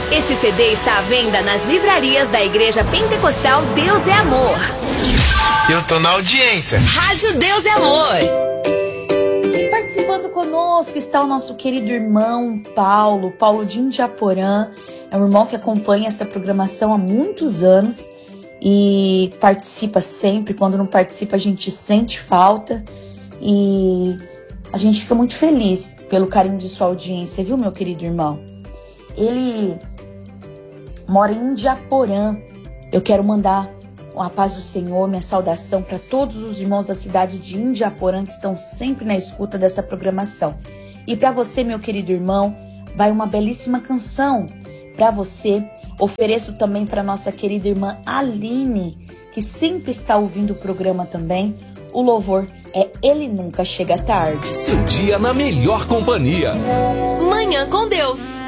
Este CD está à venda nas livrarias da Igreja Pentecostal Deus é Amor. Eu tô na audiência. Rádio Deus é Amor. Participando conosco está o nosso querido irmão Paulo de Indiaporã. É um irmão que acompanha esta programação há muitos anos e participa sempre. Quando não participa, a gente sente falta e a gente fica muito feliz pelo carinho de sua audiência, viu, meu querido irmão? Ele mora em Indiaporã. Eu quero mandar a paz do Senhor, minha saudação para todos os irmãos da cidade de Indiaporã que estão sempre na escuta dessa programação. E para você, meu querido irmão, vai uma belíssima canção para você. Ofereço também para nossa querida irmã Aline, que sempre está ouvindo o programa também. O louvor é Ele Nunca Chega Tarde. Seu dia na melhor companhia. Manhã com Deus.